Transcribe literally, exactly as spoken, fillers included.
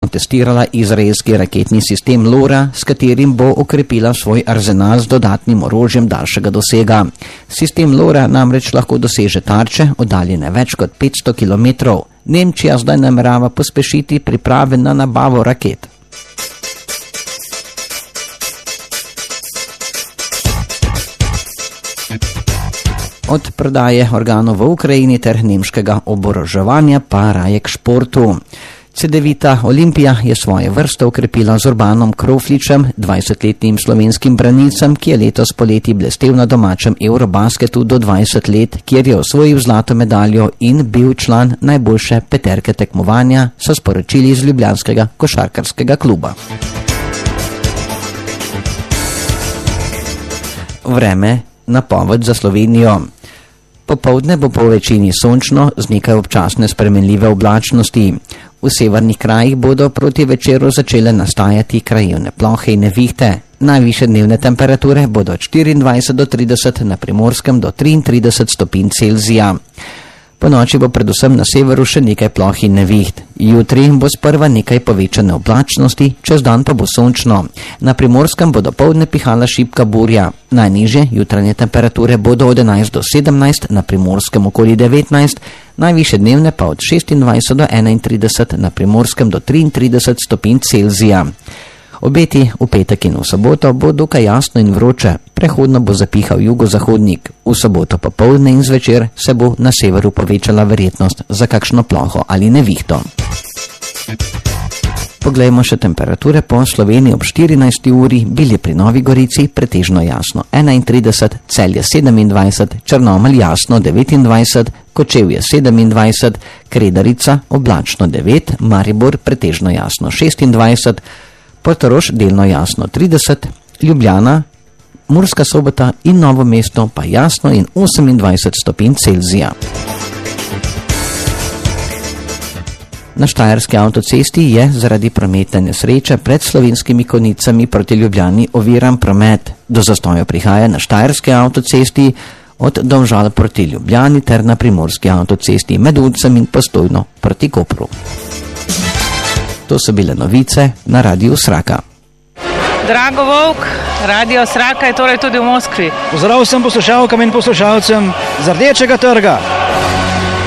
testirala izraelski raketni sistem LORA, s katerim bo okrepila svoj arzenal z dodatnim orožjem daljšega dosega. Sistem LORA namreč lahko doseže tarče, oddaljene več kot petsto kilometrov. Nemčija zdaj namerava pospešiti priprave na nabavo raket. Od prodaje organov v Ukrajini ter nemškega oboroževanja pa raje k športu. Cedevita Olimpija je svoje vrste okrepila z Urbanom Krofličem, dvajsetletnim slovenskim branilcem, ki je letos poleti blestel na domačem Eurobasketu do dvajset let, kjer je osvojil zlato medaljo in bil član najboljše peterke tekmovanja, so sporočili iz ljubljanskega košarkarskega kluba. Vreme, napoved za Slovenijo. Popoldne bo po večini sončno z nekaj občasne spremenljive oblačnosti. V severnih krajih bodo proti večeru začele nastajati krajevne plohe in nevihte. Najvišje dnevne temperature bodo od štiriindvajset do trideset, na Primorskem do triintrideset stopinj Celzija. Po noči bo predvsem na severu še nekaj ploh in neviht. Jutri bo sprva nekaj povečane oblačnosti, čez dan pa bo sončno. Na Primorskem bo dopoldne pihala šibka burja. Najnižje jutranje temperature bodo od enajst do sedemnajst, na Primorskem okoli devetnajst, najvišje dnevne pa od šestindvajset do enaintrideset, na Primorskem do triintrideset stopinj Celzija. Obeti v petek in v soboto bo dokaj jasno in vroče, prehodno bo zapihal jugozahodnik. V soboto popoldne in zvečer se bo na severu povečala verjetnost za kakšno ploho ali nevihto. Poglejmo še temperature po Sloveniji ob štirinajsti uri, bili pri Novi Gorici pretežno jasno enaintrideset, Celje sedemindvajset, Črnomelj jasno devetindvajset, Kočevje sedemindvajset, Kredarica oblačno devet, Maribor pretežno jasno šestindvajset, Portorož delno jasno trideset, Ljubljana, Murska Sobota in Novo mesto pa jasno in osemindvajset stopinj Celzija. Na Štajerski avtocesti je zaradi prometne nesreče pred Slovenskimi Konjicami proti Ljubljani oviran promet. Do zastoja prihaja na Štajerski avtocesti od Domžal proti Ljubljani ter na Primorski avtocesti med Ulcem in Postojno proti Kopru. To so bile novice na Radiu Sraka. Drago Volk, Radio Sraka je torej tudi v Moskvi. Pozdrav vsem poslušalkam in poslušalcem z Rdečega trga.